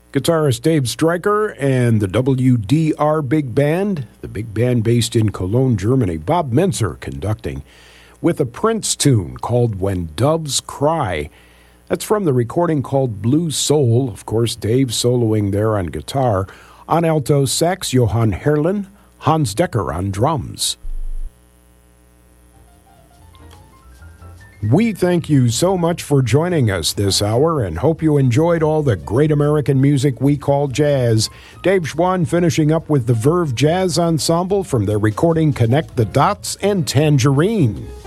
Guitarist Dave Stryker and the WDR Big Band, the big band based in Cologne, Germany. Bob Mintzer conducting with a Prince tune called When Doves Cry. That's from the recording called Blue Soul. Of course, Dave soloing there on guitar. On alto sax, Johann Herrlin, Hans Decker on drums. We thank you so much for joining us this hour and hope you enjoyed all the great American music we call jazz. Dave Schwann finishing up with the Verve Jazz Ensemble from their recording Connect the Dots and Tangerine.